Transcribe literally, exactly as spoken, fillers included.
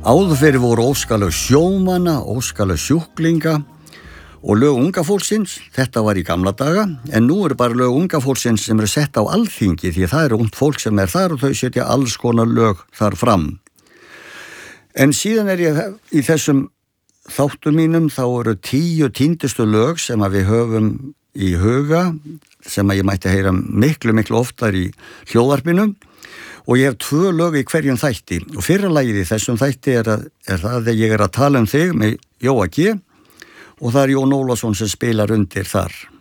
Áður fyrir voru óskalög sjómanna, óskalög sjúklinga og lög unga fólksins. Þetta var í gamla daga, en nú eru bara lög unga fólksins sem eru sett á alþingi því það eru ungt fólk sem er þar og þau setja alls konar lög þar fram. En síðan er ég í þessum þáttum mínum, þá eru tíu týndustu lög sem að við höfum í huga, sem að ég mætti heyra miklu, miklu oftar í hljóðvarpinu. Og ég hef tvö lög í hverjum þætti og fyrra lagið í þessum þætti er, að, er það að ég er að tala um þig með Jóa G og það er Jón Ólafsson sem spilar undir þar.